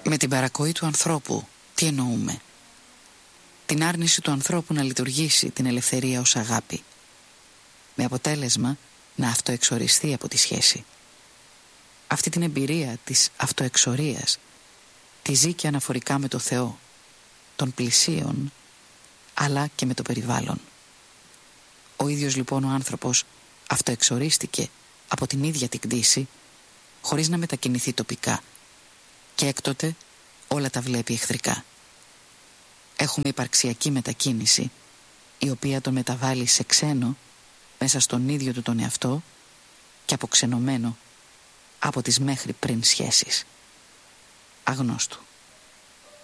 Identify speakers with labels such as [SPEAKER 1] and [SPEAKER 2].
[SPEAKER 1] Με την παρακοή του ανθρώπου, τι εννοούμε? Την άρνηση του ανθρώπου να λειτουργήσει την ελευθερία ως αγάπη, με αποτέλεσμα να αυτοεξοριστεί από τη σχέση. Αυτή την εμπειρία της αυτοεξορίας τη ζει και αναφορικά με το Θεό, των πλησίων, αλλά και με το περιβάλλον. Ο ίδιος λοιπόν ο άνθρωπος αυτοεξορίστηκε από την ίδια την κτήση, χωρίς να μετακινηθεί τοπικά, και έκτοτε όλα τα βλέπει εχθρικά. Έχουμε υπαρξιακή μετακίνηση, η οποία τον μεταβάλλει σε ξένο μέσα στον ίδιο του τον εαυτό και αποξενωμένο από τις μέχρι πριν σχέσεις. Αγνώστου.